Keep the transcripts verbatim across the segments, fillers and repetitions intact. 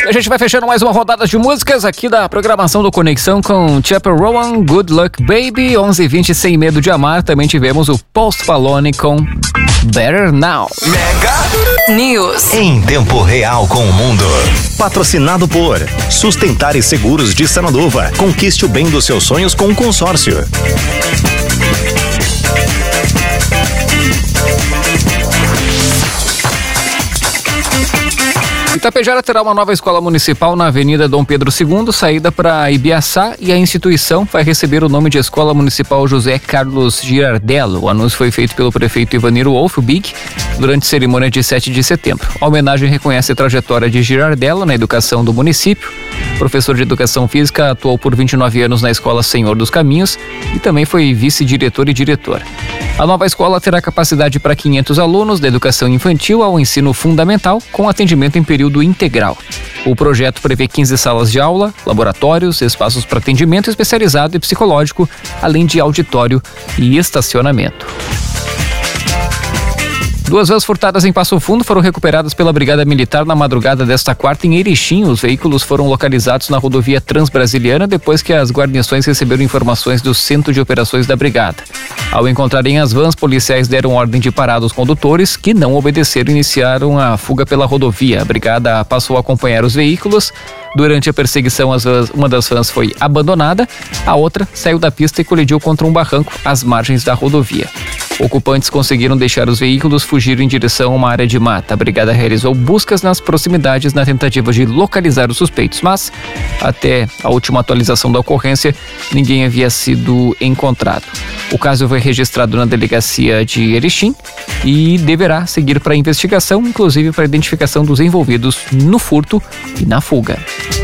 E a gente vai fechando mais uma rodada de músicas aqui da programação do Conexão com Chappell Rowan, Good Luck Baby, onze e vinte, Sem Medo de Amar. Também tivemos o Post Malone com Better Now. Mega News. Em tempo real com o mundo. Patrocinado por Sustentar e Seguros de Sananduva. Conquiste o bem dos seus sonhos com um consórcio. Itapejara terá uma nova escola municipal na Avenida Dom Pedro segundo, saída para Ibiaçá, e a instituição vai receber o nome de Escola Municipal José Carlos Girardello. O anúncio foi feito pelo prefeito Ivaniro Wolf, o Big, durante cerimônia de sete de setembro. A homenagem reconhece a trajetória de Girardello na educação do município. Professor de Educação Física, atuou por vinte e nove anos na Escola Senhor dos Caminhos e também foi vice-diretor e diretor. A nova escola terá capacidade para quinhentos alunos, da educação infantil ao ensino fundamental, com atendimento em período integral. O projeto prevê quinze salas de aula, laboratórios, espaços para atendimento especializado e psicológico, além de auditório e estacionamento. Duas vans furtadas em Passo Fundo foram recuperadas pela Brigada Militar na madrugada desta quarta em Erechim. Os veículos foram localizados na rodovia Transbrasiliana depois que as guarnições receberam informações do Centro de Operações da Brigada. Ao encontrarem as vans, policiais deram ordem de parar aos condutores, que não obedeceram e iniciaram a fuga pela rodovia. A Brigada passou a acompanhar os veículos. Durante a perseguição, as vans, uma das vans foi abandonada, a outra saiu da pista e colidiu contra um barranco às margens da rodovia. Ocupantes conseguiram deixar os veículos, fugiram em direção a uma área de mata. A brigada realizou buscas nas proximidades na tentativa de localizar os suspeitos, mas até a última atualização da ocorrência, ninguém havia sido encontrado. O caso foi registrado na delegacia de Erechim e deverá seguir para a investigação, inclusive para a identificação dos envolvidos no furto e na fuga.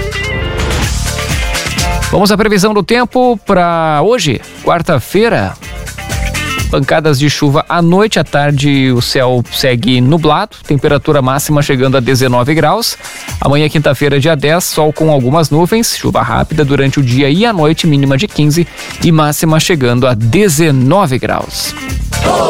Vamos à previsão do tempo para hoje, quarta-feira. Pancadas de chuva à noite, à tarde o céu segue nublado, temperatura máxima chegando a dezenove graus. Amanhã, quinta-feira, dia dez, sol com algumas nuvens, chuva rápida durante o dia e a noite, mínima de quinze e máxima chegando a dezenove graus.